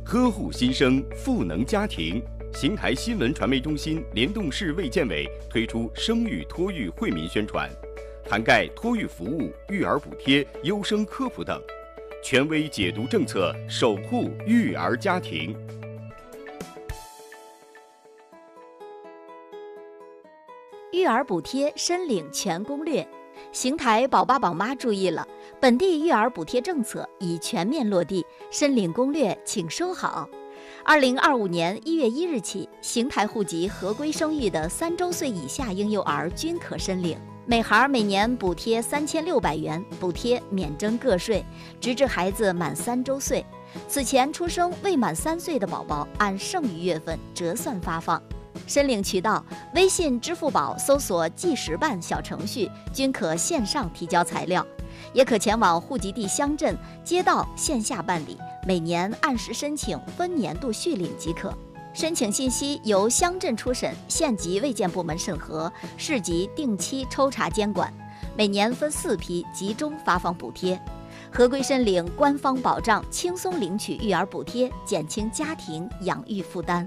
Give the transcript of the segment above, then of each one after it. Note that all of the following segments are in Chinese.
呵护新生，赋能家庭。邢台新闻传媒中心联动市卫健委推出生育托育惠民宣传，涵盖托育服务、育儿补贴、优生科普等，权威解读政策，守护育儿家庭。 育儿补贴申领全攻略。邢台宝爸宝妈注意了，本地育儿补贴政策已全面落地，申领攻略请收好。2025年1月1日起，邢台户籍合规生育的3周岁以下婴幼儿均可申领，每孩每年补贴3600元，补贴免征个税，直至孩子满3周岁。此前出生未满3岁的宝宝，按剩余月份折算发放。申领渠道：微信、支付宝搜索计时办小程序，均可线上提交材料，也可前往户籍地乡镇、街道线下办理，每年按时申请，分年度续领即可。申请信息由乡镇初审、县级卫健部门审核，市级定期抽查监管，每年分4批集中发放补贴。合规申领，官方保障，轻松领取育儿补贴，减轻家庭养育负担。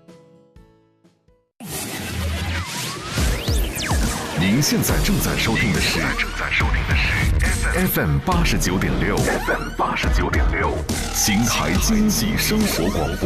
您现在正在收听的是 FM 89.6， 秦台经济生活广播。